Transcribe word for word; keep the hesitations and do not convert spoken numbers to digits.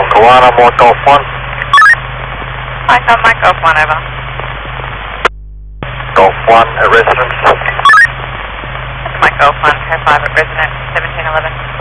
Kawana, Mike Golf one. Mike on Mike Golf one, over. Golf one at residence. Mike Golf one, Air five at residence, seventeen eleven.